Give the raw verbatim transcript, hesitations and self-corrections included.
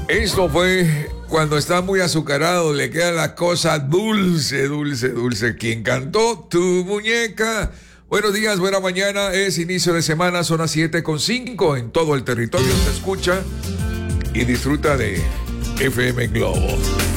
Esto fue cuando está muy azucarado, le queda la cosa dulce, dulce, dulce. ¿Quién cantó? Tu muñeca. Buenos días, buena mañana. Es inicio de semana, son las siete con cinco en todo el territorio. Se escucha y disfruta de F M Globo.